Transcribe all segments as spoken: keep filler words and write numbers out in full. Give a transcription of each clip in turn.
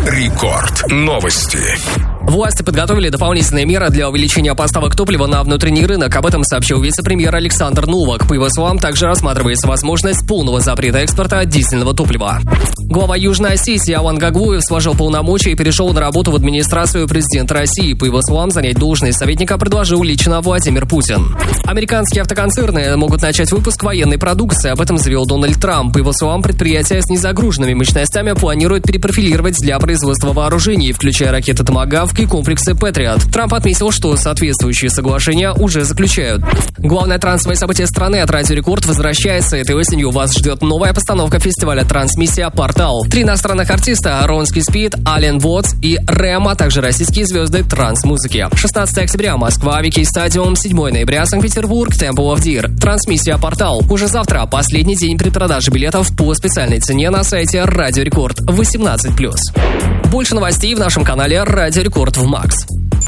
Рекорд. Новости. Власти подготовили дополнительные меры для увеличения поставок топлива на внутренний рынок. Об этом сообщил вице-премьер Александр Новак. По его словам, также рассматривается возможность полного запрета экспорта дизельного топлива. Глава Южной Осетии Алан Гаглуев сложил полномочия и перешел на работу в администрацию президента России. По его словам, занять должность советника предложил лично Владимир Путин. Американские автоконцерны могут начать выпуск военной продукции. Об этом заявил Дональд Трамп. По его словам, предприятия с незагруженными мощностями планируют перепрофилировать для производства вооружений, включая ракеты «Томагавк» и комплексы «Патриот». Трамп отметил, что соответствующие соглашения уже заключают. Главное трансовое событие страны от Радио Рекорд возвращается. Этой осенью вас ждет новая постановка фестиваля «Трансмиссия Портал». Три иностранных артиста – Ронский Спид, Ален Вотс и Рэм, а также российские звезды транс-музыки. шестнадцатого октября Москва, Вики Стадиум, седьмого ноября Санкт-Петербург, Temple of Deer. Трансмиссия Портал. Уже завтра последний день предпродажи билетов по специальной цене на сайте Радио Рекорд восемнадцать плюс. Больше новостей в нашем канале Радио Рекорд в Макс.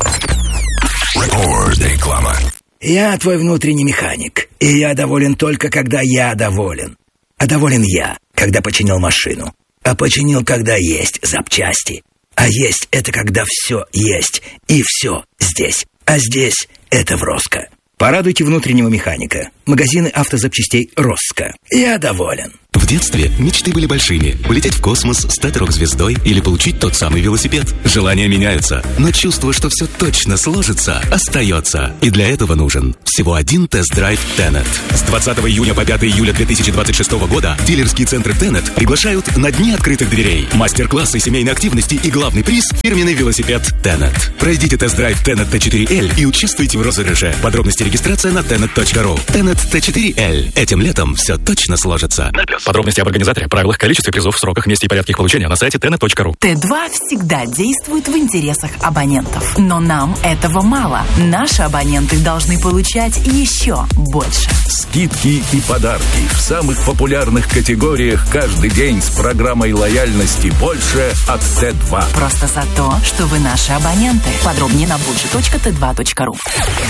Реклама. Я твой внутренний механик, и я доволен только, когда я доволен. А доволен я, когда починил машину. А починил, когда есть запчасти. А есть — это когда все есть, и все здесь. А здесь — это в Роско. Порадуйте внутреннего механика. Магазины автозапчастей Роско. Я доволен. В детстве мечты были большими. Полететь в космос, стать рок-звездой или получить тот самый велосипед. Желания меняются, но чувство, что все точно сложится, остается. И для этого нужен всего один тест-драйв Tenet. С двадцатого июня по пятого июля две тысячи двадцать шестого года дилерские центры Tenet приглашают на дни открытых дверей. Мастер-классы семейной активности и главный приз – фирменный велосипед Tenet. Пройдите тест-драйв Tenet ти четыре эл и участвуйте в розыгрыше. Подробности регистрация на tenet точка ру. Tenet ти четыре эл. Этим летом все точно сложится. Подробности об организаторе, правилах, количестве призов, сроках, месте и порядке их получения на сайте tenet точка ру. Т два всегда действует в интересах абонентов. Но нам этого мало. Наши абоненты должны получать еще больше. Скидки и подарки в самых популярных категориях каждый день с программой лояльности «Больше» от Т два. Просто за то, что вы наши абоненты. Подробнее на больше точка тэ два точка ру.